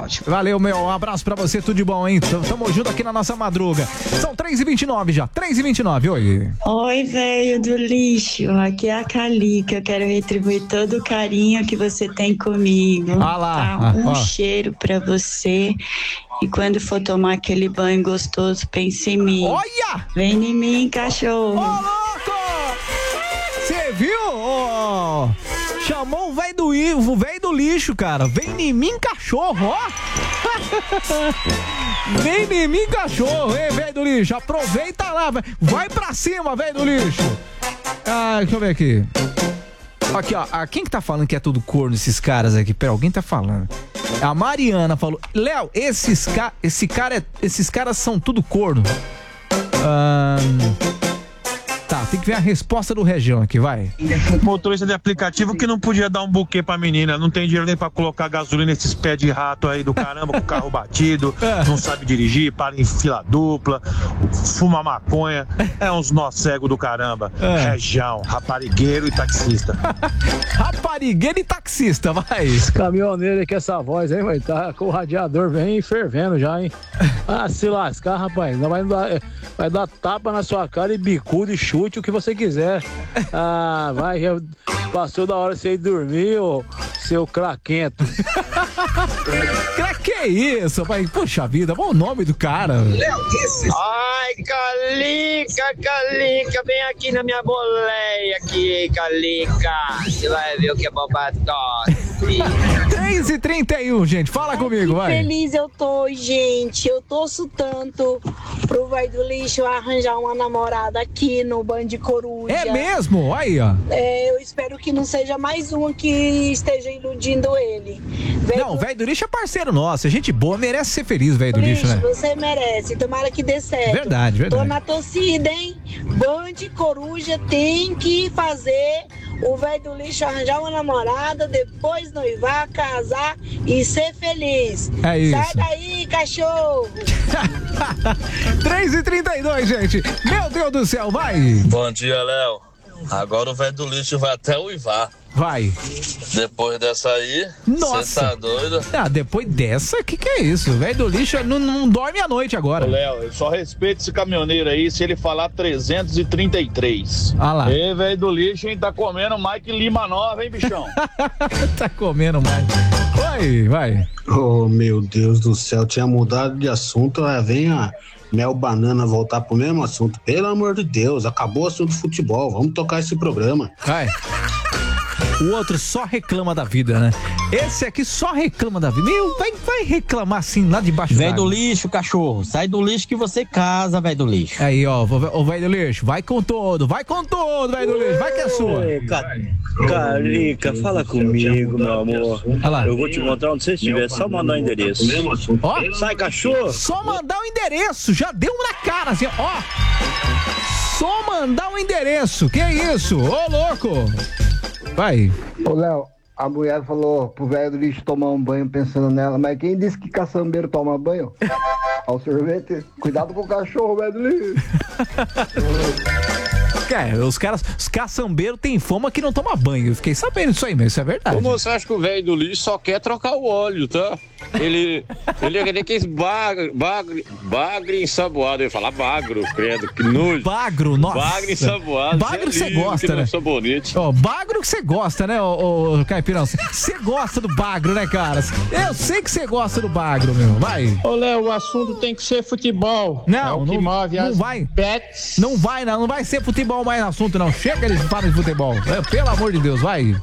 ótimo. Valeu, meu. Um abraço pra você, tudo de bom, hein? Tamo junto aqui na nossa madruga. São 3h29 já. 3h29, oi. Oi, velho do lixo. Aqui é a Calica. Eu quero retribuir todo o carinho que você tem comigo. Ah lá. Tá? Cheiro pra você. E quando for tomar aquele banho gostoso, pense em mim. Olha! Vem em mim, cachorro. Ô, louco! Você viu? Oh, chamou o velho do Ivo, o velho do lixo, cara. Vem em mim, cachorro, ó. Vem em mim, cachorro, hein, velho do lixo. Aproveita lá, vai pra cima, velho do lixo. Deixa eu ver aqui. Aqui, ó. Quem que tá falando que é tudo corno, esses caras aqui? Pera, alguém tá falando. A Mariana falou: Léo, esses caras são tudo corno. Tá, tem que ver a resposta do Região aqui, vai. Motorista de aplicativo que não podia dar um buquê pra menina, não tem dinheiro nem pra colocar gasolina nesses pés de rato aí do caramba, com o carro batido, não sabe dirigir, para em fila dupla, fuma maconha, é uns nó cego do caramba. Região, raparigueiro e taxista. Raparigueiro e taxista, vai. Esse caminhoneiro aí com essa voz, hein, mãe? Tá com o radiador bem fervendo já, hein? Se lascar, rapaz, não vai dar tapa na sua cara e bicudo e chute o que você quiser. Vai, passou da hora de você ir dormir, ô seu craquento. Que é isso, pai? Poxa vida, bom nome do cara. Ai, Calica, vem aqui na minha boleia aqui, Calica. Você vai ver o que é bobadoce. 3h31, gente, fala comigo, vai. Feliz eu tô, gente. Eu torço tanto pro velho do lixo arranjar uma namorada aqui no Band de Coruja. É mesmo? Aí, ó. Eu espero que não seja mais uma que esteja iludindo ele. Não, o velho do lixo é parceiro nosso. É gente boa, merece ser feliz, velho do lixo, né? Você merece. Tomara que dê certo. Verdade. Tô na torcida, hein? Band Coruja tem que fazer o velho do lixo arranjar uma namorada, depois noivar, casar e ser feliz. É isso. Sai daí, cachorro! 3h32, gente. Meu Deus do céu, vai! Bom dia, Léo. Agora o velho do lixo vai até uivar. Vai. Depois dessa aí, você tá doido? Depois dessa, que é isso? O velho do lixo não dorme à noite agora. Ô, Léo, só respeita esse caminhoneiro aí se ele falar 333. Ah lá. Ei, velho do lixo, hein? Tá comendo Mike Lima Nova, hein, bichão? Tá comendo mais. Vai. Oh, meu Deus do céu, tinha mudado de assunto, vem a Mel Banana voltar pro mesmo assunto. Pelo amor de Deus, acabou o assunto de futebol, vamos tocar esse programa. Vai. O outro só reclama da vida, né? Esse aqui só reclama da vida. Meu, vai reclamar assim lá debaixo da Velho do lixo, cachorro. Sai do lixo que você casa, velho do lixo. Aí, ó, o velho do lixo. Vai com todo, velho do lixo. Vai que é sua. Carica, fala comigo, meu amor. Eu vou te encontrar onde você estiver, só mandar o endereço. Ó, sai, cachorro. Só mandar o endereço. Já deu na cara, assim, ó. Só mandar o endereço. Que isso? Ô, louco. Vai. Ô, Léo, a mulher falou pro velho do lixo tomar um banho pensando nela, mas quem disse que caçambeiro toma banho? Ao sorvete, cuidado com o cachorro, velho do lixo. Os caçambeiros têm fama que não toma banho. Eu fiquei sabendo disso aí, mas isso é verdade. Como você acha que o velho do lixo só quer trocar o óleo, tá? Ele é aquele bagre ensaboado. Eu ia falar bagro, credo, que nojo. Bagro, nossa. Bagre ensaboado. Bagro que você gosta, né? Sabonete. Ó, bagro que você gosta, né, ô Caipirão? Você gosta do bagro, né, cara? Eu sei que você gosta do bagro, meu. Vai. Ô, Léo, o assunto tem que ser futebol. Não, não vai. Pets. Não vai ser futebol mais no assunto, não. Chega, eles falam de futebol. Pelo amor de Deus, vai.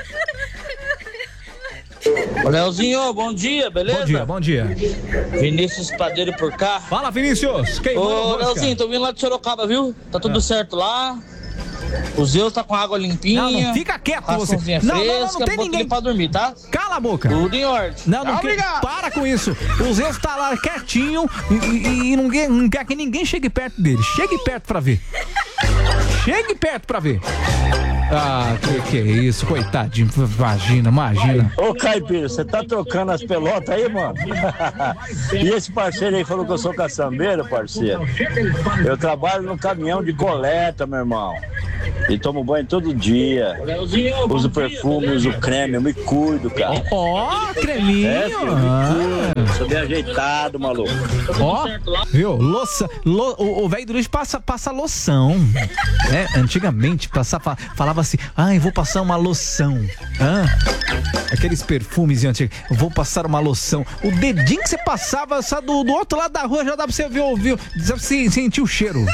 Ô, Leozinho, bom dia, beleza? Bom dia. Vinícius Padeiro por cá. Fala, Vinícius. Ô, Leozinho, tô vindo lá de Sorocaba, viu? Tá tudo certo lá. O Zeus tá com água limpinha. Não fica quieto você. Não tem ninguém pra dormir, tá? Cala a boca. Tudo em ordem. Não para com isso. O Zeus tá lá quietinho e não quer que ninguém chegue perto dele. Chegue perto pra ver. Chegue perto pra ver. Que é isso, coitadinho. Imagina. Ô, Caipira, você tá trocando as pelotas aí, mano? E esse parceiro aí falou que eu sou caçambeiro, parceiro. Eu trabalho no caminhão de coleta, meu irmão. E tomo banho todo dia. Uso perfume, uso creme, eu me cuido, cara. Creminho. Me cuido. Sou bem ajeitado, maluco. Ó, viu? O velho do lixo passa loção. Né? Antigamente falava assim, eu vou passar uma loção. Aqueles perfumes antigos, eu vou passar uma loção. O dedinho que você passava só do outro lado da rua já dá pra você ouvir, sentir o cheiro.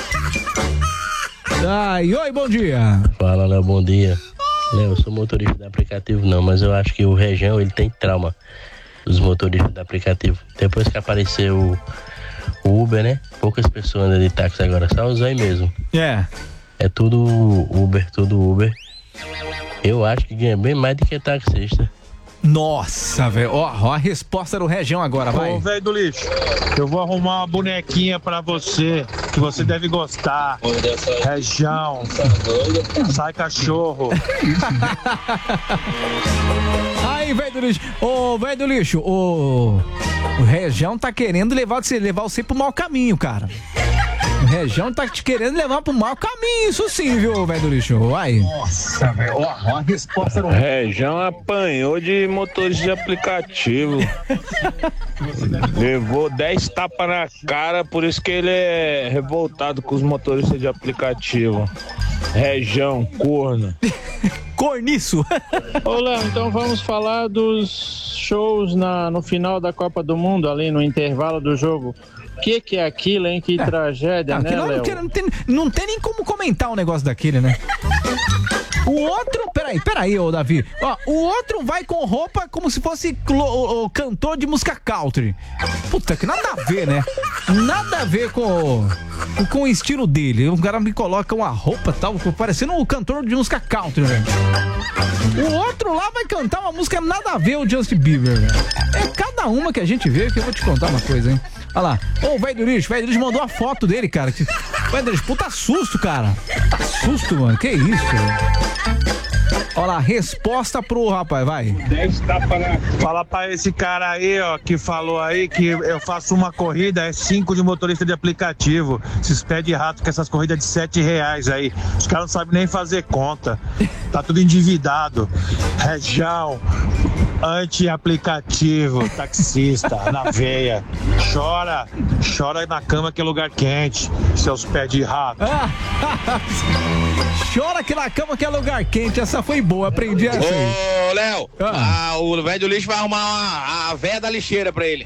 Oi, bom dia. Fala, Léo, bom dia. Léo, eu sou motorista de aplicativo não, mas eu acho que o Região, ele tem trauma dos motoristas de aplicativo. Depois que apareceu o Uber, né? Poucas pessoas andam de táxi agora, só os aí mesmo. É tudo Uber. Eu acho que ganha bem mais do que taxista. Nossa, velho. Ó, a resposta do Região agora, vai. Ô, velho do lixo, eu vou arrumar uma bonequinha pra você, que você deve gostar. Região. Sai cachorro. Aí, velho do lixo. Ô, velho do lixo, o Região tá querendo levar você pro mau caminho, cara. O Região tá te querendo levar pro mau caminho, isso sim, viu, velho do lixo? Vai. Nossa, velho. Ó, a resposta do Região apanhou de motorista de aplicativo. Levou 10 tapas na cara, por isso que ele é revoltado com os motoristas de aplicativo. Região, corno. Corniço. Ô, Léo, então vamos falar dos shows no final da Copa do Mundo, ali no intervalo do jogo. O que é aquilo, hein? Que tragédia, né, Léo? Não tem nem como comentar um negócio daquele, né? O outro, peraí, ô Davi. Ó, o outro vai com roupa como se fosse o cantor de música country. Puta, que nada a ver, né? Nada a ver com o estilo dele. O cara me coloca uma roupa tal, parecendo um cantor de música country, velho. O outro lá vai cantar uma música nada a ver, o Justin Bieber, velho. É cada uma que a gente vê, que eu vou te contar uma coisa, hein? Olha lá. Ô, o velho do lixo mandou a foto dele, cara. Velho do lixo, puta susto, cara. Puta susto, mano. Que isso, velho. Olha lá, resposta pro rapaz, vai. Fala pra esse cara aí, ó, que falou aí que eu faço uma corrida, 5 de motorista de aplicativo. Esses pés de rato com essas corridas de R$7 aí. Os caras não sabem nem fazer conta. Tá tudo endividado. Região, anti-aplicativo, taxista, na veia. Chora na cama que é lugar quente, seus pés de rato. Chora que na cama que é lugar quente, essa foi boa, aprendi essa aí. Ô, Léo, o velho do lixo vai arrumar a véia da lixeira pra ele.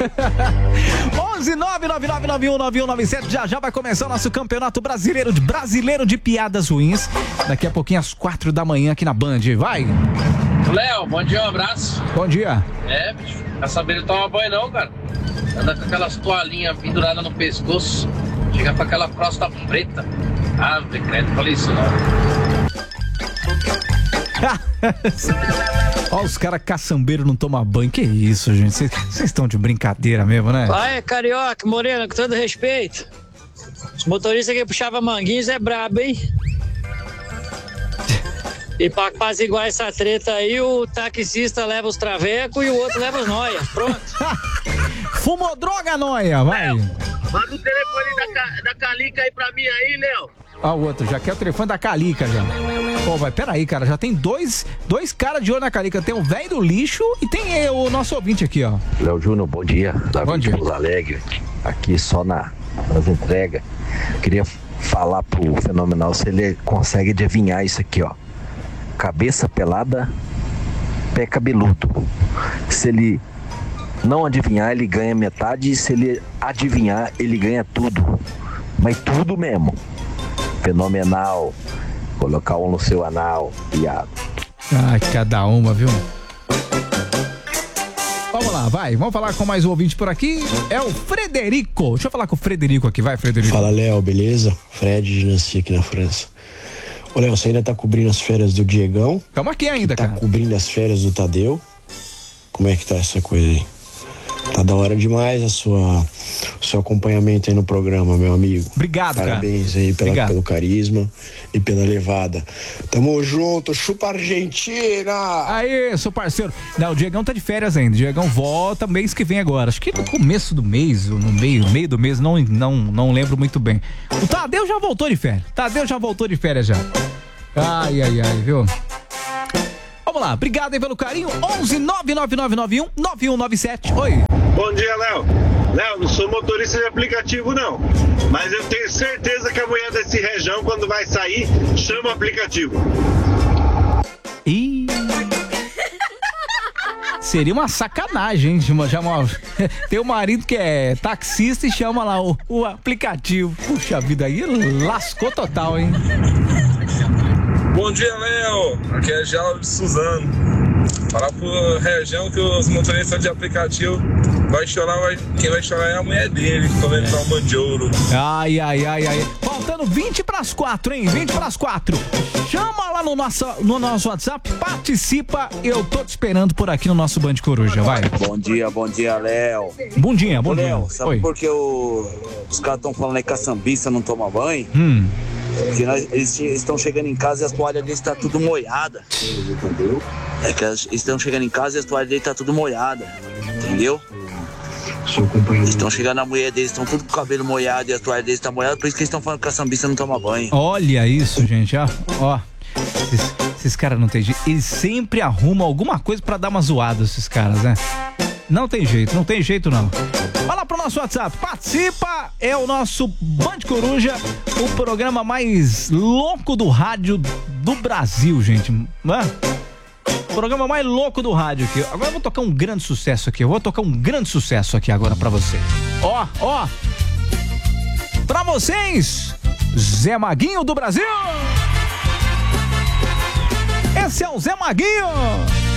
11-999919197, já vai começar o nosso campeonato brasileiro de piadas ruins, daqui a pouquinho às 4 da manhã aqui na Band, vai. Léo, bom dia, um abraço. Bom dia. Bicho, quer saber de tomar banho não, cara? Anda com aquelas toalhinhas penduradas no pescoço, chega com aquela próstata preta. Ave credo, falei isso não. Ó, os caras caçambeiros não tomam banho, que isso, gente? Vocês estão de brincadeira mesmo, né? Vai, carioca, morena, com todo respeito. Os motoristas que puxavam manguinhos é brabo, hein? E pra apaziguar essa treta aí, o taxista leva os travecos e o outro leva os noia. Pronto. Fumou droga, noia, vai. Manda o telefone da Calica aí pra mim aí, Léo. Ó, o outro, já quer o telefone da Calica já. Pô, vai, peraí, cara, já tem dois caras de olho na Calica. Tem o velho do lixo e tem o nosso ouvinte aqui, ó. Léo Júnior, bom dia. Bom dia. Porto Alegre, aqui só nas entregas. Queria falar pro Fenomenal se ele consegue adivinhar isso aqui, ó. Cabeça pelada, pé cabeludo. Se ele não adivinhar, ele ganha metade. E se ele adivinhar, ele ganha tudo. Mas tudo mesmo. Fenomenal. Colocar um no seu anal, piado. Ai, cada uma, viu? Vamos lá, vai. Vamos falar com mais um ouvinte por aqui. É o Frederico. Deixa eu falar com o Frederico aqui. Vai, Frederico. Fala, Léo, beleza? Fred de Nancy aqui na França. Ô, Léo, você ainda tá cobrindo as férias do Diegão? Calma aqui ainda, cara. Tá cobrindo as férias do Tadeu? Como é que tá essa coisa aí? Tá da hora demais o seu acompanhamento aí no programa, meu amigo. Obrigado, Parabéns cara. Aí Obrigado. pelo carisma e pela levada. Tamo junto, chupa Argentina! Aê, sou parceiro. Não, o Diegão tá de férias ainda. O Diegão volta mês que vem agora. Acho que no começo do mês, ou no meio do mês, não lembro muito bem. O Tadeu já voltou de férias. Já. Ai, viu? Vamos lá, obrigado aí pelo carinho. 11 99991 9197. Oi. Bom dia, Léo. Léo, não sou motorista de aplicativo, não. Mas eu tenho certeza que a mulher desse Rejão, quando vai sair, chama o aplicativo. Ih. Seria uma sacanagem, hein? Tem um marido que é taxista e chama lá o aplicativo. Puxa vida, aí lascou total, hein? Bom dia, Léo. Aqui é Gelo de Suzano. Falar pro Região que os motoristas de aplicativo quem vai chorar é a mulher dele, que vai entrar um banho de ouro. Ai. Faltando 20 pras 4, hein? 20 pras 4. Chama lá no nosso WhatsApp, participa. Eu tô te esperando por aqui no nosso Band Coruja, vai. Bom dia, Léo. Bom dia. Léo, sabe Oi. por que os caras estão falando aí que a sambista não toma banho? Porque eles estão chegando em casa e as toalhas deles estão tudo molhadas. É que eles estão chegando em casa e as toalhas deles estão tudo molhadas. Entendeu? Eles estão chegando, a mulher deles estão tudo com o cabelo molhado e as toalhas deles estão molhadas, por isso que eles estão falando que a sambista não toma banho. Olha isso, gente, ó. Esses caras não tem jeito. Eles sempre arrumam alguma coisa pra dar uma zoada, esses caras, né? Não tem jeito não. Vai lá pro nosso WhatsApp, participa, é o nosso Band Coruja, o programa mais louco do rádio do Brasil, gente. O programa mais louco do rádio aqui. Agora eu vou tocar um grande sucesso aqui. Agora pra você. Ó. Pra vocês, Zé Maguinho do Brasil. Esse é o Zé Maguinho.